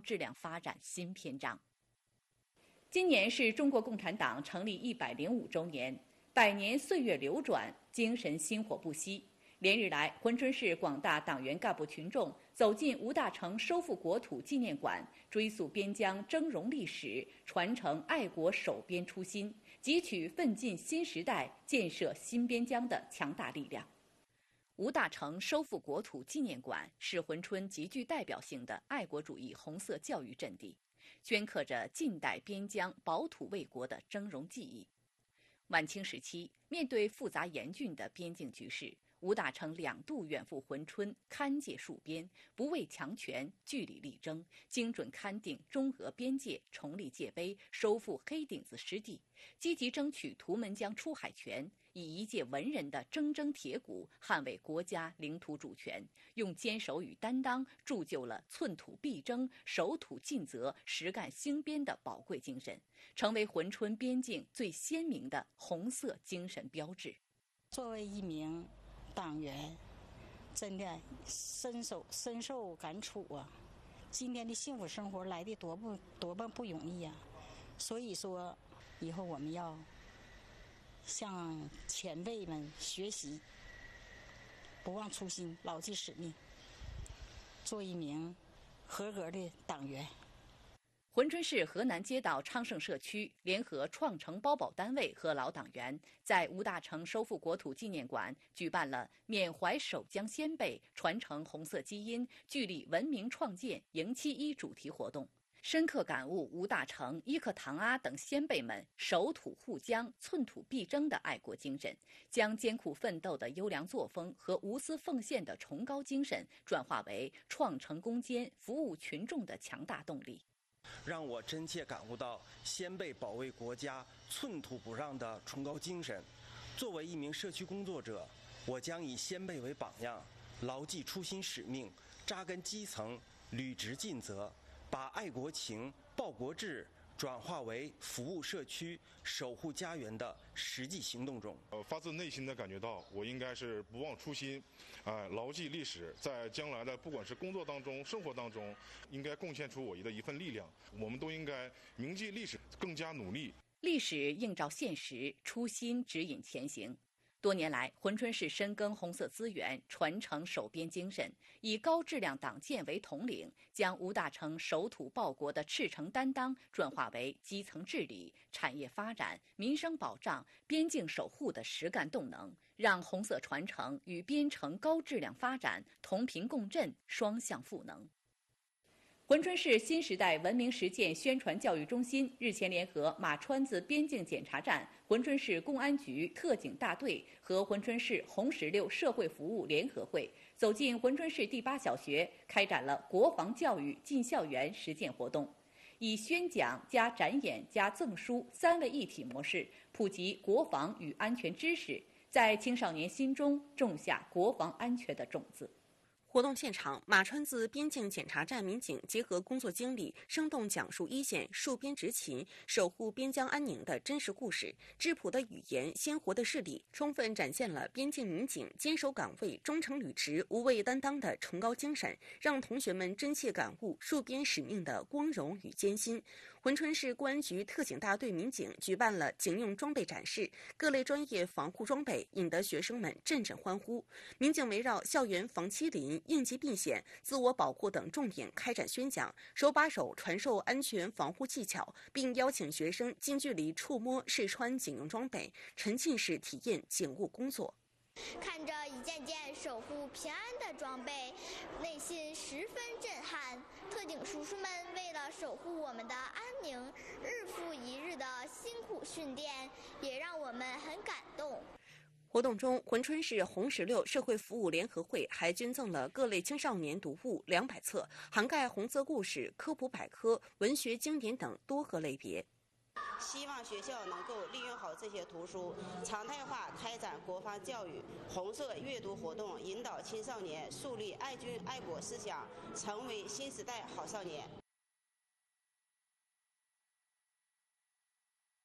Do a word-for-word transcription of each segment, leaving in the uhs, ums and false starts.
质量发展新篇章。今年是中国共产党成立一百零五周年，百年岁月流转，精神薪火不息。连日来，珲春市广大党员干部群众走进吴大成收复国土纪念馆，追溯边疆峥嵘历史，传承爱国守边初心，汲取奋进新时代、建设新边疆的强大力量。吴大成收复国土纪念馆是珲春极具代表性的爱国主义红色教育阵地，镌刻着近代边疆保土卫国的峥嵘记忆。晚清时期，面对复杂严峻的边境局势，吴大成两度远赴珲春勘界戍边，不畏强权，据理力争，精准勘定中俄边界，重立界碑，收复黑顶子失地，积极争取图们江出海权，以一介文人的铮铮铁骨捍卫国家领土主权，用坚守与担当铸就了寸土必争、守土尽责、实干兴边的宝贵精神，成为珲春边境最鲜明的红色精神标志。 作为一名党员，真的深受深受感触啊！今天的幸福生活来的多不多么不容易啊！所以说，以后我们要向前辈们学习，不忘初心，牢记使命，做一名合格的党员。 珲春市河南街道昌盛社区联合创城包保单位和老党员，在吴大成收复国土纪念馆举办了缅怀守疆先辈、传承红色基因、聚力文明创建迎七一主题活动，深刻感悟吴大成、伊克唐阿等先辈们守土护疆、寸土必争的爱国精神，将艰苦奋斗的优良作风和无私奉献的崇高精神转化为创城攻坚、服务群众的强大动力。 让我真切感悟到先辈保卫国家寸土不让的崇高精神。作为一名社区工作者，我将以先辈为榜样，牢记初心使命，扎根基层，履职尽责，把爱国情、报国志转化为服务社区、守护家园的实际行动中。 呃，发自内心的感觉到，我应该是不忘初心，啊、呃，牢记历史，在将来的不管是工作当中、生活当中，应该贡献出我的一份力量。我们都应该铭记历史，更加努力。 历史映照现实，初心指引前行。多年来，珲春市深耕红色资源，传承守边精神，以高质量党建为统领，将吴大成守土报国的赤诚担当转化为基层治理、产业发展、民生保障、边境守护的实干动能，让红色传承与边城高质量发展同频共振，双向赋能。珲春市新时代文明实践宣传教育中心日前联合马川子边境检查站、珲春市公安局特警大队和珲春市红十六社会服务联合会，走进珲春市第八小学，开展了国防教育进校园实践活动，以宣讲加展演加赠书三位一体模式，普及国防与安全知识，在青少年心中种下国防安全的种子。 活动现场，马川子边境检查站民警结合工作经历，生动讲述一线戍边执勤、守护边疆安宁的真实故事，质朴的语言、鲜活的事例，充分展现了边境民警坚守岗位、忠诚履职、无畏担当的崇高精神，让同学们真切感悟戍边使命的光荣与艰辛。珲春市公安局特警大队民警举办了警用装备展示，各类专业防护装备引得学生们阵阵欢呼。民警围绕校园防欺凌、应急避险、自我保护等重点开展宣讲，手把手传授安全防护技巧，并邀请学生近距离触摸、试穿警用装备，沉浸式体验警务工作。 看着一件件守护平安的装备，内心十分震撼。特警叔叔们为了守护我们的安宁，日复一日的辛苦训练，也让我们很感动。 活动中，珲春市红十六社会服务联合会还捐赠了各类青少年读物两百册，涵盖红色故事、科普百科、文学经典等多个类别。 希望学校能够利用好这些图书，常态化开展国防教育、红色阅读活动，引导青少年树立爱军爱国思想，成为新时代好少年。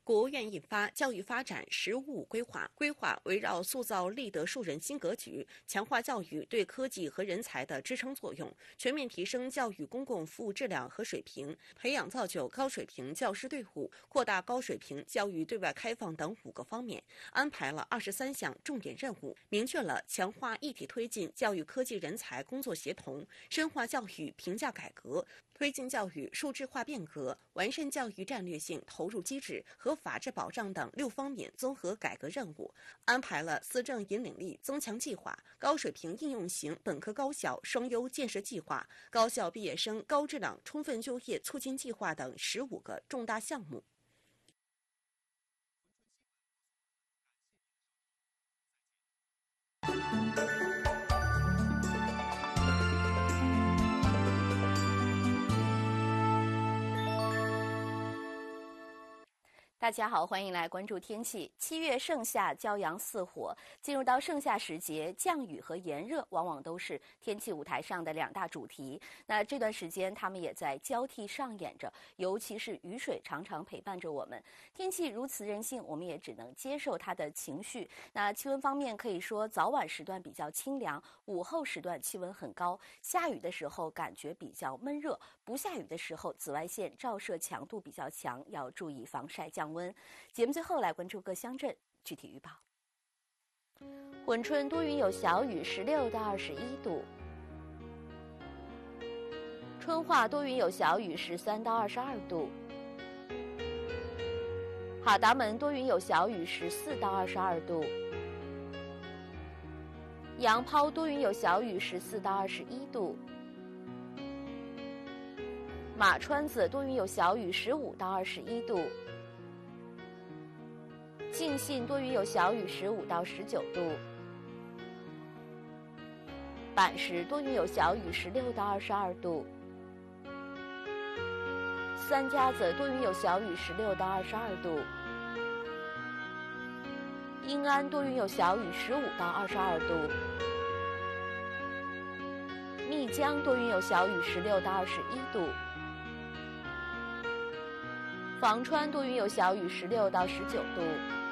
国务院印发《教育发展“十五五”规划》，规划围绕塑造立德树人新格局，强化教育对科技和人才的支撑作用，全面提升教育公共服务质量和水平，培养造就高水平教师队伍，扩大高水平教育对外开放等五个方面，安排了二十三项重点任务，明确了强化一体推进教育科技人才工作协同，深化教育评价改革，推进教育数字化变革，完善教育战略性投入机制和法治保障等六方面综合改革任务，安排了思政引领力增强计划、高水平应用型本科高校双优建设计划、高校毕业生高质量充分就业促进计划等十五个重大项目。 大家好，欢迎来关注天气。七月盛夏，骄阳似火，进入到盛夏时节，降雨和炎热往往都是天气舞台上的两大主题。那这段时间，它们也在交替上演着，尤其是雨水常常陪伴着我们。天气如此任性，我们也只能接受它的情绪。那气温方面，可以说早晚时段比较清凉，午后时段气温很高。下雨的时候感觉比较闷热，不下雨的时候紫外线照射强度比较强，要注意防晒降温。节目最后来关注各乡镇具体预报。珲春多云有小雨，十六到二十一度；春化多云有小雨，十三到二十二度；哈达门多云有小雨，十四到二十二度；杨抛多云有小雨，十四到二十一度；马川子多云有小雨，十五到二十一度；靖信多云有小雨，十五到十九度；板石多云有小雨，十六到二十二度；三家子多云有小雨，十六到二十二度；英安多云有小雨，十五到二十二度；密江多云有小雨，十六到二十一度；房川多云有小雨，十六到十九度。